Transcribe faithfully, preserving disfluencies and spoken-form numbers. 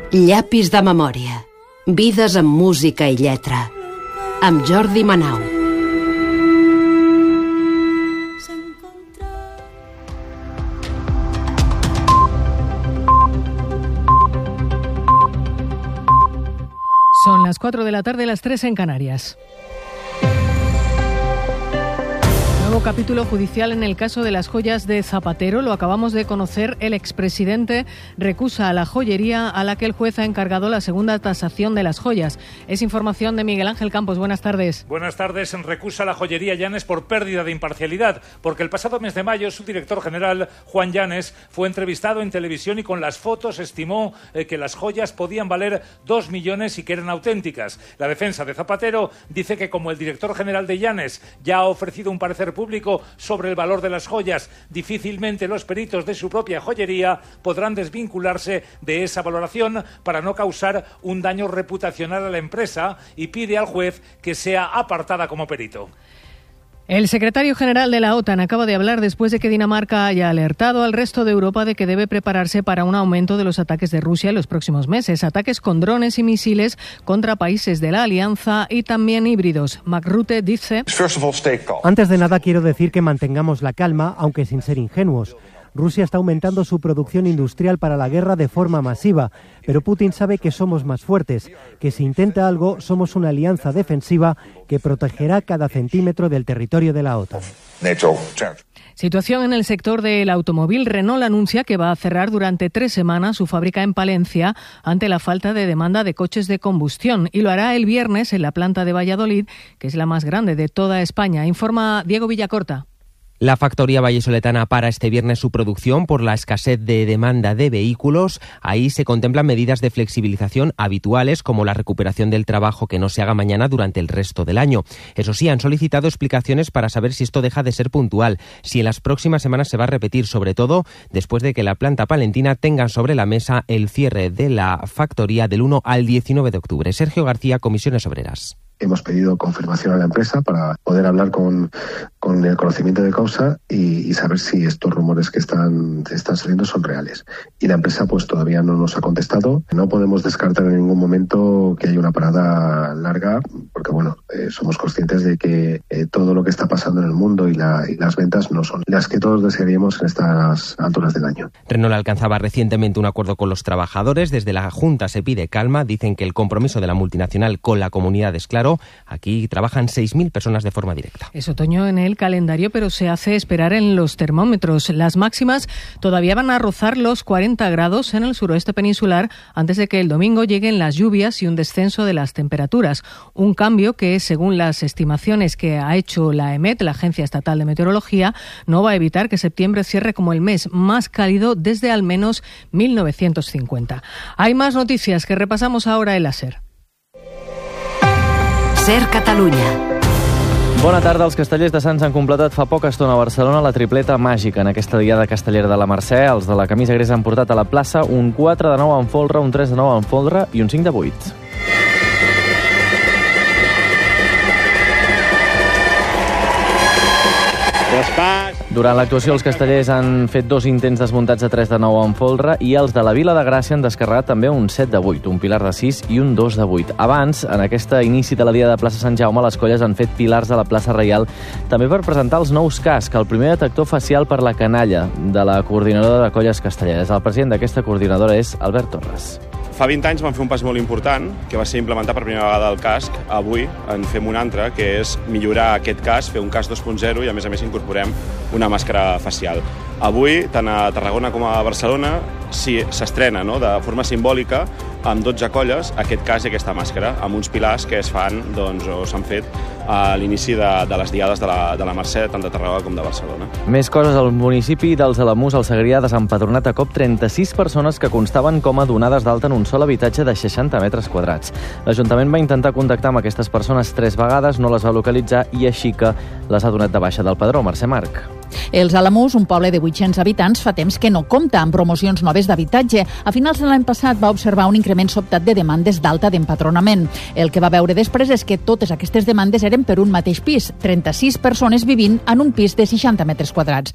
Llapis de memòria. Vides amb música i lletra. Amb Jordi Manau. Son las cuatro de la tarde, las tres en Canarias. Nuevo capítulo judicial en el caso de las joyas de Zapatero. Lo acabamos de conocer. El expresidente recusa a la joyería a la que el juez ha encargado la segunda tasación de las joyas. Es información de Miguel Ángel Campos. Buenas tardes. Buenas tardes. Recusa a la joyería Llanes por pérdida de imparcialidad, porque el pasado mes de mayo su director general, Juan Llanes, fue entrevistado en televisión y con las fotos estimó eh, que las joyas podían valer dos millones y que eran auténticas. La defensa de Zapatero dice que como el director general de Llanes ya ha ofrecido un parecer público sobre el valor de las joyas, difícilmente los peritos de su propia joyería podrán desvincularse de esa valoración para no causar un daño reputacional a la empresa, y pide al juez que sea apartada como perito. El secretario general de la OTAN acaba de hablar después de que Dinamarca haya alertado al resto de Europa de que debe prepararse para un aumento de los ataques de Rusia en los próximos meses. Ataques con drones y misiles contra países de la alianza y también híbridos. Mark Rutte dice: Antes de nada quiero decir que mantengamos la calma, aunque sin ser ingenuos. Rusia está aumentando su producción industrial para la guerra de forma masiva, pero Putin sabe que somos más fuertes, que si intenta algo somos una alianza defensiva que protegerá cada centímetro del territorio de la OTAN. Situación en el sector del automóvil. Renault anuncia que va a cerrar durante tres semanas su fábrica en Palencia ante la falta de demanda de coches de combustión, y lo hará el viernes en la planta de Valladolid, que es la más grande de toda España. Informa Diego Villacorta. La factoría vallisoletana para este viernes su producción por la escasez de demanda de vehículos. Ahí se contemplan medidas de flexibilización habituales, como la recuperación del trabajo que no se haga mañana durante el resto del año. Eso sí, han solicitado explicaciones para saber si esto deja de ser puntual, si en las próximas semanas se va a repetir, sobre todo después de que la planta palentina tenga sobre la mesa el cierre de la factoría del uno al diecinueve de octubre. Sergio García, Comisiones Obreras. Hemos pedido confirmación a la empresa para poder hablar con, con el conocimiento de causa y, y saber si estos rumores que están, están saliendo son reales. Y la empresa pues todavía no nos ha contestado. No podemos descartar en ningún momento que haya una parada larga, porque bueno, eh, somos conscientes de que eh, todo lo que está pasando en el mundo y, la, y las ventas no son las que todos desearíamos en estas alturas del año. Renault alcanzaba recientemente un acuerdo con los trabajadores. Desde la Junta se pide calma. Dicen que el compromiso de la multinacional con la comunidad es claro. Aquí trabajan seis mil personas de forma directa. Es otoño en el calendario, pero se hace esperar en los termómetros. Las máximas todavía van a rozar los cuarenta grados en el suroeste peninsular antes de que el domingo lleguen las lluvias y un descenso de las temperaturas. Un cambio que, según las estimaciones que ha hecho la E M E T, la Agencia Estatal de Meteorología, no va a evitar que septiembre cierre como el mes más cálido desde al menos mil novecientos cincuenta. Hay más noticias que repasamos ahora en la SER. SER Catalunya. Bona tarda. Els castellers de Sants han completat fa poca estona a Barcelona la tripleta màgica. En aquesta diada castellera de la Mercè, els de la camisa gris han portat a la plaça un quatre de nou en folre, un tres de nou en folre i un cinc de vuit. Durant l'actuació, els castellers han fet dos intents desmuntats de tres de nou en folre i els de la Vila de Gràcia han descarregat també un set de vuit, un pilar de sis i un dos de vuit. Abans, en aquest inici de la dia de plaça Sant Jaume, les colles han fet pilars a la plaça Reial també per presentar els nous cascs, el primer detector facial per la canalla de la coordinadora de colles castelleres. El president d'aquesta coordinadora és Albert Torres. Fa vint anys vam fer un pas molt important, que va ser implementar per primera vegada el casc. Avui en fem un altre, que és millorar aquest casc, fer un casc dos punt zero i a més a més incorporem una màscara facial. Avui, tant a Tarragona com a Barcelona, sí, s'estrena, no?, de forma simbòlica amb dotze colles aquest casc i aquesta màscara, amb uns pilars que es fan, doncs, o s'han fet a l'inici de, de les diades de la, de la Mercè, tant de Tarragona com de Barcelona. Més coses. Al municipi dels Alamús, al Segrià, ha desempadronat a cop trenta-sis persones que constaven com a donades d'alta en un sol habitatge de seixanta metres quadrats. L'Ajuntament va intentar contactar amb aquestes persones tres vegades, no les va localitzar i així que les ha donat de baixa del padró. Mercè Marc. Els Alamús, un poble de vuit-cents habitants, fa temps que no compta amb promocions noves d'habitatge. A finals de l'any passat va observar un increment sobtat de demandes d'alta d'empadronament. El que va veure després és que totes aquestes demandes eren per un mateix pis, trenta-sis persones vivint en un pis de seixanta metres quadrats.